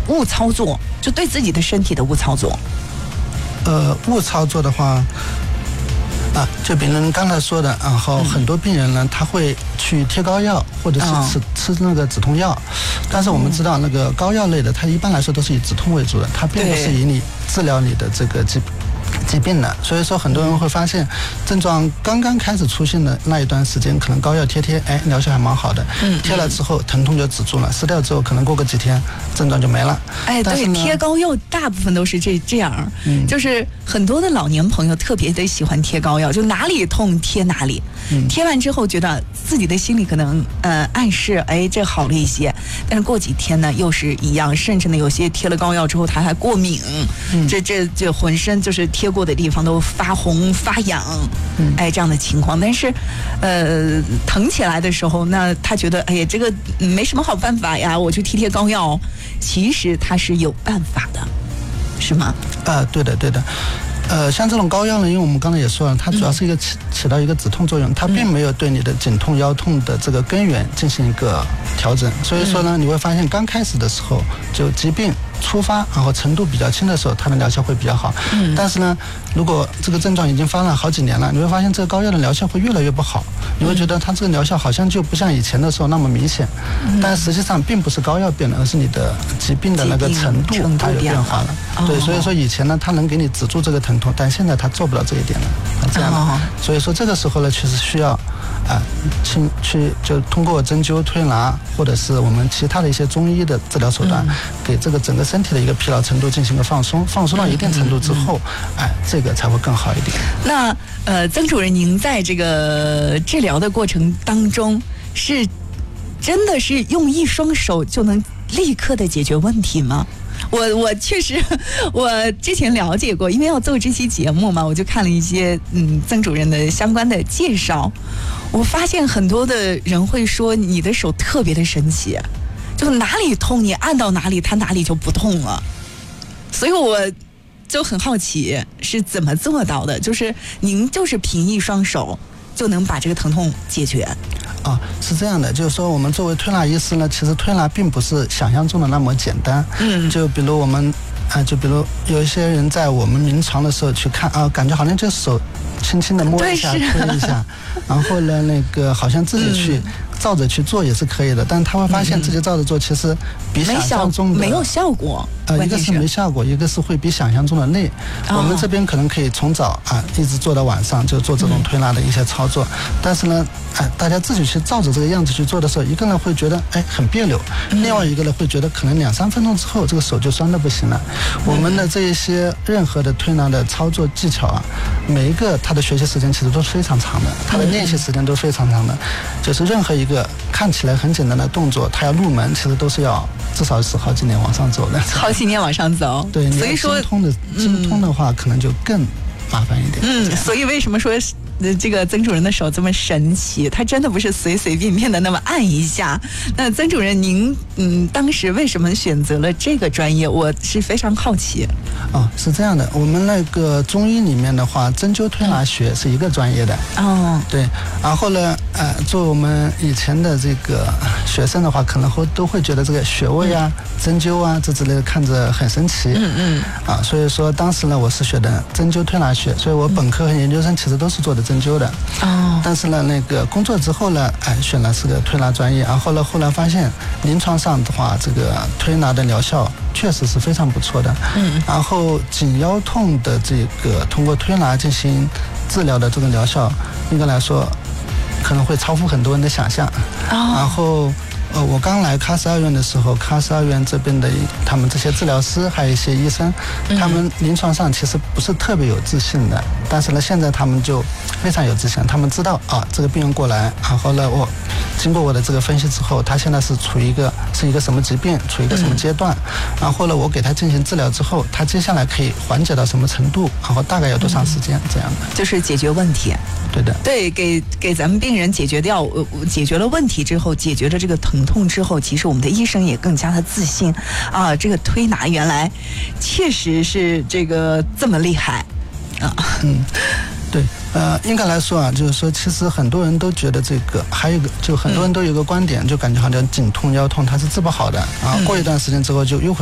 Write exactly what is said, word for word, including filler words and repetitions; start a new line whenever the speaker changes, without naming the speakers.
误操作，就对自己的身体的误操作。
呃，误操作的话。啊，就比如刚才说的，然后很多病人呢，他会去贴膏药，或者是吃、嗯、吃那个止痛药，但是我们知道那个膏药类的，它一般来说都是以止痛为主的，它并不是以你治疗你的这个疾疾病的，所以说很多人会发现，症状刚刚开始出现的那一段时间，可能膏药贴贴，哎，疗效还蛮好的，嗯，贴了之后疼痛就止住了，撕掉之后可能过个几天症状就没了。
哎，对，贴膏药大部分都是这这样，嗯，就是很多的老年朋友特别的喜欢贴膏药，就哪里痛贴哪里，嗯，贴完之后觉得自己的心里可能呃暗示，哎，这好了一些，但是过几天呢又是一样，甚至呢有些贴了膏药之后他还过敏，嗯，这这这浑身就是贴过的地方都发红发痒，嗯，哎，这样的情况。但是，呃，疼起来的时候，那他觉得，哎呀，这个没什么好办法呀，我去贴贴膏药。其实他是有办法的，是吗？
啊，对的，对的。呃，像这种膏药呢，因为我们刚才也说了，它主要是一个起起到一个止痛作用，它并没有对你的颈痛、腰痛的这个根源进行一个调整。所以说呢，你会发现刚开始的时候，就疾病初发，然后程度比较轻的时候，它的疗效会比较好。嗯。但是呢，如果这个症状已经发了好几年了，你会发现这个膏药的疗效会越来越不好。你会觉得它这个疗效好像就不像以前的时候那么明显，嗯、但实际上并不是膏药变了，而是你的疾病的那个程度它有变化了。了对，所以说以前呢，它能给你止住这个疼痛，但现在它做不到这一点了，这样的。哦、所以说这个时候呢，其实需要啊，去去就通过针灸、推拿，或者是我们其他的一些中医的治疗手段，嗯、给这个整个身体的一个疲劳程度进行一个放松，放松到一定程度之后，嗯嗯、哎，这个才会更好一点。
那呃，曾主任，您在这个治疗的过程当中，是真的是用一双手就能立刻的解决问题吗？我我确实，我之前了解过，因为要做这期节目嘛，我就看了一些嗯曾主任的相关的介绍，我发现很多的人会说你的手特别的神奇，就哪里痛你按到哪里，它哪里就不痛了，所以我就很好奇是怎么做到的，就是您就是凭一双手就能把这个疼痛解决。
啊，是这样的，就是说我们作为推拿医师呢，其实推拿并不是想象中的那么简单。嗯，就比如我们啊，就比如有一些人在我们临床的时候去看啊，感觉好像就手轻轻的摸一下、推一下，然后呢，那个好像自己去。嗯照着去做也是可以的，但他会发现自己照着做其实比想象中的
没有效果。
呃，一个是没效果，一个是会比想象中的累。哦、我们这边可能可以从早啊一直做到晚上，就做这种推拿的一些操作。嗯、但是呢，哎，大家自己去照着这个样子去做的时候，一个人会觉得哎很别扭，嗯、另外一个人会觉得可能两三分钟之后这个手就酸的不行了。嗯、我们的这一些任何的推拿的操作技巧啊，每一个它的学习时间其实都是非常长的，它的练习时间都非常长的，就是任何一个。看起来很简单的动作，它要入门，其实都是要至少是好几年往上走的。
好几年往上走，
对，所以说精通的精通的话，可能就更麻烦一点。
嗯，所以为什么说这个曾主任的手这么神奇？他真的不是随随便便的那么按一下。那曾主任，您嗯，当时为什么选择了这个专业？我是非常好奇。
哦，是这样的，我们那个中医里面的话，针灸推拿学是一个专业的。哦，对。然后呢，呃，做我们以前的这个学生的话，可能会都会觉得这个穴位啊、嗯、针灸啊这之类的看着很神奇。嗯嗯。啊，所以说当时呢，我是学的针灸推拿学，所以我本科和研究生其实都是做的针灸的。哦。但是呢，那个工作之后呢，哎，选了是个推拿专业，然后呢，后来发现临床上的话，这个推拿的疗效确实是非常不错的。嗯。然后颈腰痛的这个通过推拿进行治疗的这个疗效，应该来说可能会超乎很多人的想象。哦。然后。呃，我刚来喀什二院的时候，喀什二院这边的他们这些治疗师，还有一些医生，嗯、他们临床上其实不是特别有自信的。但是呢，现在他们就非常有自信，他们知道啊，这个病人过来，然后呢，我经过我的这个分析之后，他现在是处于一个是一个什么疾病，处于一个什么阶段，嗯、然后呢，我给他进行治疗之后，他接下来可以缓解到什么程度，然后大概有多长时间，嗯、这样的，
就是解决问题。
对的，
对，给给咱们病人解决掉，呃，解决了问题之后，解决了这个疼痛之后，其实我们的医生也更加的自信啊，这个推拿原来确实是这个这么厉害啊。
嗯，对，呃，应该来说啊，就是说，其实很多人都觉得这个，还有一个，就很多人都有一个观点，就感觉好像颈痛、腰痛它是治不好的啊，过一段时间之后就又会。